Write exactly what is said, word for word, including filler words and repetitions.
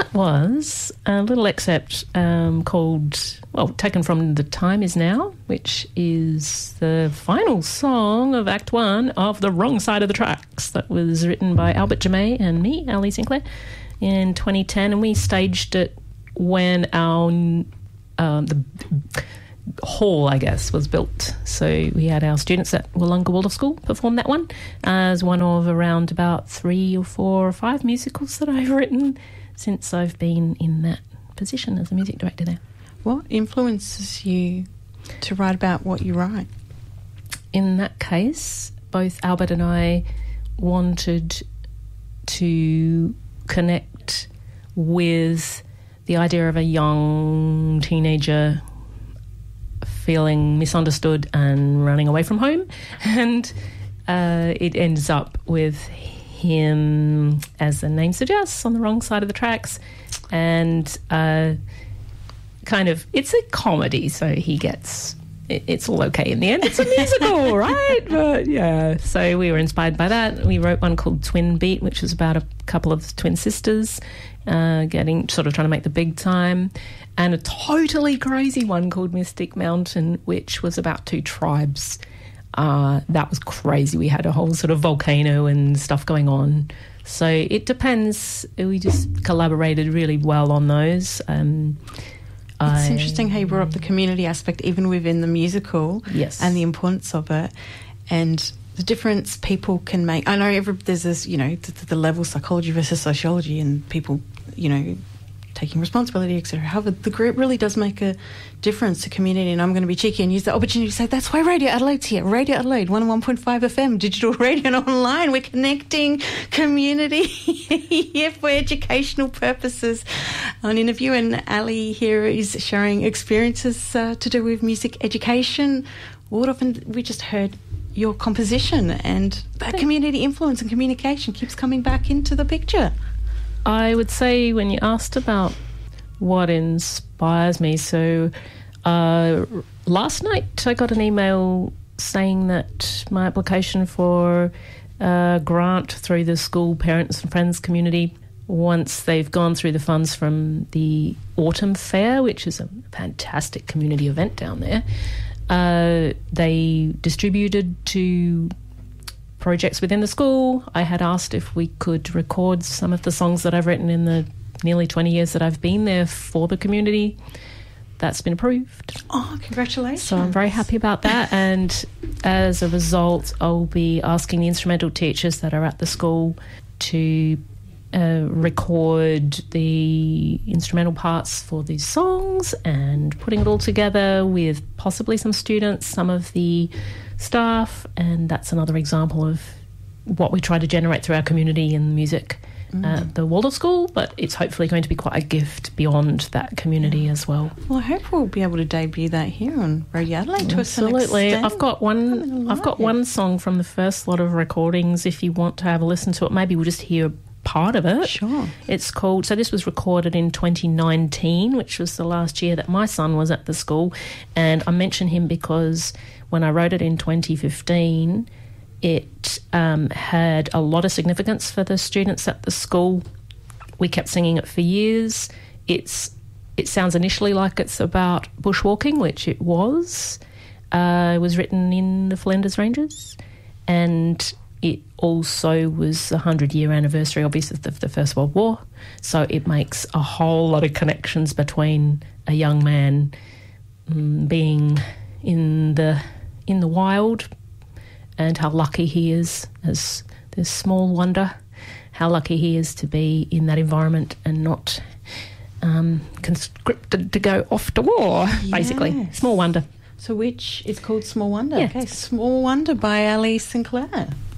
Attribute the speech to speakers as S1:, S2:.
S1: that was a little excerpt um, called, well, taken from The Time Is Now, which is the final song of Act One of The Wrong Side of the Tracks. That was written by Albert Jamay and me, Ali Sinclair, in twenty ten, and we staged it when our um, the hall, I guess, was built. So we had our students at Wollonga Waldorf School perform that one as one of around about three or four or five musicals that I've written since I've been in that position as a music director there.
S2: What influences you to write about what you write?
S1: In that case, both Albert and I wanted to connect with the idea of a young teenager feeling misunderstood and running away from home, and uh, it ends up with him, as the name suggests, on the wrong side of the tracks, and uh, kind of, it's a comedy, so he gets, it, it's all okay in the end. It's a musical, right? But yeah, so we were inspired by that. We wrote one called Twin Beat, which was about a couple of twin sisters uh, getting, sort of trying to make the big time, and a totally crazy one called Mystic Mountain, which was about two tribes. Uh, that was crazy. We had a whole sort of volcano and stuff going on. So it depends. We just collaborated really well on those. Um,
S2: it's
S1: I,
S2: interesting how you brought up the community aspect even within the musical,
S1: yes,
S2: and the importance of it, and the difference people can make. I know every, there's this, you know, the, the level psychology versus sociology, and people, you know, taking responsibility, et cetera. However, the group really does make a difference to community, and I'm going to be cheeky and use the opportunity to say that's why Radio Adelaide's here. Radio Adelaide, one oh one point five F M, digital radio and online. We're connecting community here for educational purposes. On interview, and Ali here is sharing experiences uh, to do with music education. What often we just heard your composition, and that community influence and communication keeps coming back into the picture.
S1: I would say, when you asked about what inspires me, so uh, last night I got an email saying that my application for a grant through the school parents and friends community, once they've gone through the funds from the Autumn Fair, which is a fantastic community event down there, uh, they distributed to projects within the school. I had asked if we could record some of the songs that I've written in the nearly twenty years that I've been there for the community. That's been approved.
S2: Oh, congratulations.
S1: So I'm very happy about that, and as a result I'll be asking the instrumental teachers that are at the school to uh, record the instrumental parts for these songs and putting it all together with possibly some students, some of the staff, and that's another example of what we try to generate through our community and music mm. at the Waldorf School, but it's hopefully going to be quite a gift beyond that community yeah. as well.
S2: Well, I hope we'll be able to debut that here on Radio Adelaide to
S1: Absolutely.
S2: a certain extent.
S1: I've got one I've got one song from the first lot of recordings. If you want to have a listen to it, maybe we'll just hear part of it.
S2: Sure.
S1: It's called, so this was recorded in twenty nineteen, which was the last year that my son was at the school, and I mention him because when I wrote it in twenty fifteen, it um, had a lot of significance for the students at the school. We kept singing it for years. It's it sounds initially like it's about bushwalking, which it was. Uh, it was written in the Flinders Ranges, and it also was the hundred-year anniversary, obviously, of the First World War. So it makes a whole lot of connections between a young man um, being in the in the wild and how lucky he is, as there's small wonder how lucky he is to be in that environment and not um, conscripted to go off to war, yes. basically. Small wonder.
S2: So which is called Small Wonder.
S1: Yeah.
S2: Okay, Small Wonder by Ali Sinclair.